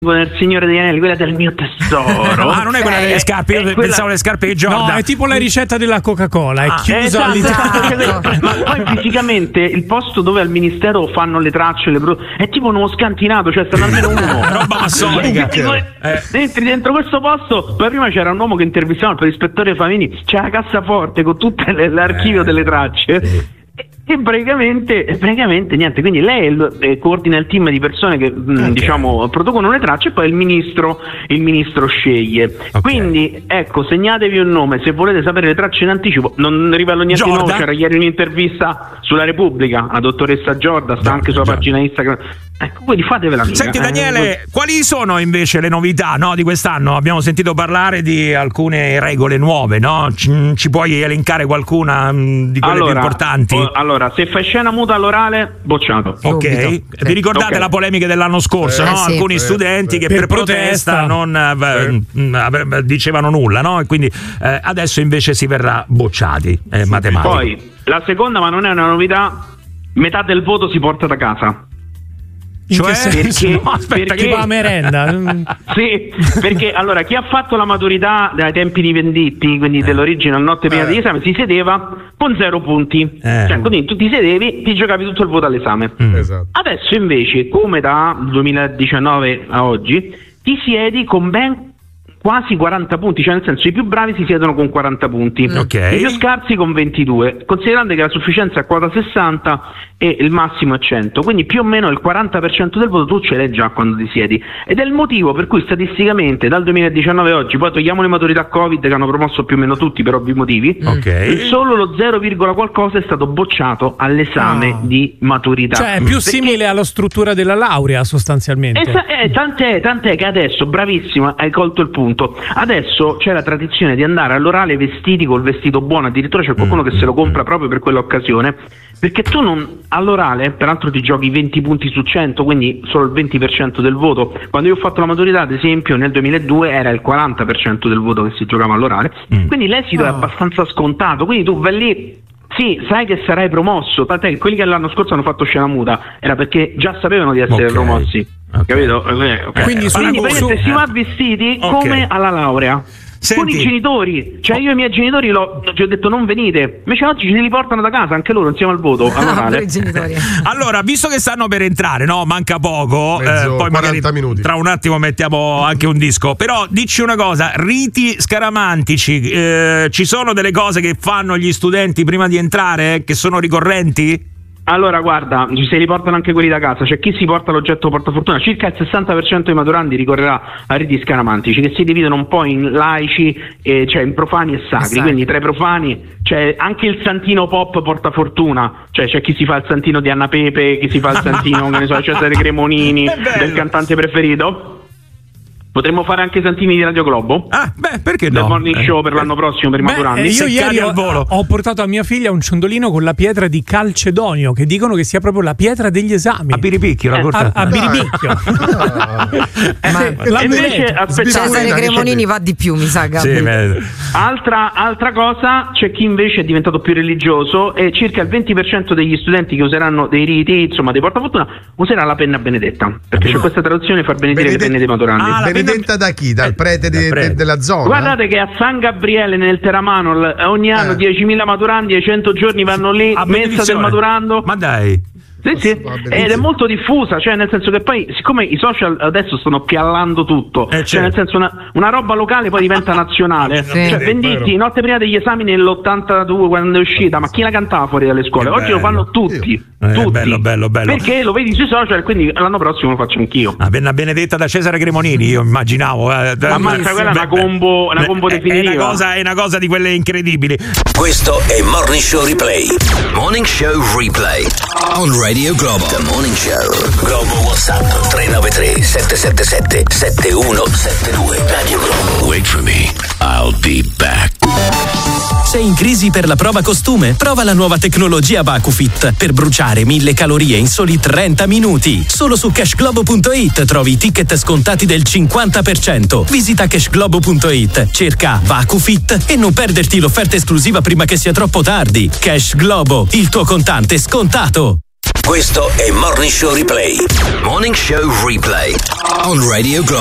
del Signore degli Anelli, quella del mio tesoro. Ah, non è quella delle scarpe, io pensavo le scarpe di Jordan. No, è tipo la ricetta della Coca-Cola, è chiusa all'Italia. Ma poi fisicamente il posto dove al ministero fanno le tracce, è tipo uno scantinato, cioè stanno almeno uno. Roba massonica. Entri dentro questo posto, poi prima c'era un uomo che intervistava per l'ispettore Famini, c'è la cassaforte con tutto l'archivio delle tracce. E praticamente niente, quindi lei coordina il team di persone che diciamo producono le tracce e poi il ministro sceglie. Quindi ecco, segnatevi un nome se volete sapere le tracce in anticipo. Non rivelo niente di nuovo, c'era ieri un'intervista sulla Repubblica, la dottoressa Giorda sta anche sulla pagina Instagram. Ecco, quindi fatevela amica. Senti Daniele, quali sono invece le novità, no, di quest'anno? Abbiamo sentito parlare di alcune regole nuove, no? Ci puoi elencare qualcuna di quelle più importanti? Allora, se fai scena muta all'orale, bocciato. Ok. Vi ricordate la polemica dell'anno scorso, no? Sì. Alcuni studenti che per protesta non dicevano nulla, no? E quindi adesso invece si verrà bocciati, matematico. Poi, la seconda, ma non è una novità, metà del voto si porta da casa. Cioè, perché che va a merenda. Sì, perché allora chi ha fatto la maturità dai tempi di Venditti, quindi dell'origine notte prima dell'esame, si sedeva con 0 punti. Cioè, quindi tu ti sedevi, ti giocavi tutto il voto all'esame. Esatto. Adesso invece, come da 2019 a oggi, ti siedi con ben quasi 40 punti, cioè nel senso i più bravi si siedono con 40 punti, i più scarsi con 22, considerando che la sufficienza è quota 60 e il massimo è 100, quindi più o meno il 40% del voto tu ce l'hai già quando ti siedi, ed è il motivo per cui statisticamente dal 2019 a oggi, poi togliamo le maturità Covid che hanno promosso più o meno tutti per ovvi motivi, solo lo 0, qualcosa è stato bocciato all'esame di maturità. Cioè è più simile alla struttura della laurea sostanzialmente. Tant'è che adesso, bravissimo, hai colto il punto. Adesso c'è la tradizione di andare all'orale vestiti col vestito buono, addirittura c'è qualcuno che se lo compra proprio per quell'occasione, perché tu all'orale, peraltro ti giochi 20 punti su 100, quindi solo il 20% del voto. Quando io ho fatto la maturità, ad esempio, nel 2002 era il 40% del voto che si giocava all'orale, quindi l'esito è abbastanza scontato, quindi tu vai lì, sì, sai che sarai promosso, tant'è che quelli che l'anno scorso hanno fatto scena muta era perché già sapevano di essere promossi. Capito? Quindi si va vestiti come alla laurea. Con i genitori, cioè io e i miei genitori ci ho detto non venite, invece oggi ce li portano da casa anche loro insieme al voto all'orale. Allora, visto che stanno per entrare, no, manca poco, poi magari minuti. Tra un attimo mettiamo anche un disco, però dici una cosa, riti scaramantici, ci sono delle cose che fanno gli studenti prima di entrare che sono ricorrenti? Allora guarda, se li portano anche quelli da casa, cioè chi si porta l'oggetto portafortuna, circa il 60% dei maturandi ricorrerà a riti scaramantici che si dividono un po' in laici, cioè in profani e sacri, quindi tra i profani c'è anche il santino pop portafortuna, cioè c'è chi si fa il santino di Anna Pepe, chi si fa il santino che ne so, Cesare Cremonini, del cantante preferito. Potremmo fare anche i santini di Radio Globo? Perché no? Del morning show per l'anno prossimo per i maturandi. Io ieri ho portato a mia figlia un ciondolino con la pietra di Calcedonio, che dicono che sia proprio la pietra degli esami. A Biribicchio, a Biribicchio. Invece Cesare Cremonini va di più, mi sa, Gabri. Altra cosa, c'è chi invece è diventato più religioso e circa il 20% degli studenti che useranno dei riti, insomma dei portafortuna, userà la penna benedetta, perché c'è questa traduzione far benedire le penne dei maturandi. Benedetta da chi? Dal prete della zona? Guardate che a San Gabriele nel Teramano ogni anno 10.000 maturandi ai 100 giorni vanno lì, messa del maturando. Ma dai. Sì, ed è molto diffusa, cioè nel senso che poi siccome i social adesso stanno piallando tutto, cioè nel senso una roba locale poi diventa nazionale, cioè Venditti notte prima degli esami nell'82 quando è uscita, ma chi la cantava fuori dalle scuole? Oggi lo fanno tutti. Bello. Perché lo vedi sui social, quindi l'anno prossimo lo faccio anch'io. Una benedetta da Cesare Cremonini, io immaginavo. Ma quella è una combo definitiva. È una cosa di quelle incredibili. Questo è Morning Show Replay. Morning Show Replay on Radio Globo. The Morning Show. Globo WhatsApp 393 777 7172. Radio Globo. Wait for me. I'll be back. Sei in crisi per la prova costume? Prova la nuova tecnologia VacuFit per bruciare 1000 calorie in soli 30 minuti. Solo su cashglobo.it trovi ticket scontati del 50%. Visita cashglobo.it, cerca VacuFit e non perderti l'offerta esclusiva prima che sia troppo tardi. Cash Globo, il tuo contante scontato. Questo è Morning Show Replay. Morning Show Replay on Radio Globo.